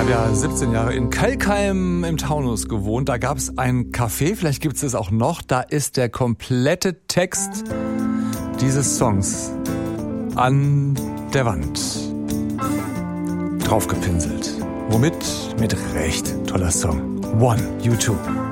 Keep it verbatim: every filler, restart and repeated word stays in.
Ja, siebzehn Jahre in Kelkheim im Taunus gewohnt. Da gab es ein Café, vielleicht gibt es es auch noch. Da ist der komplette Text dieses Songs an der Wand draufgepinselt. Womit? Mit Recht. Toller Song. One, U two.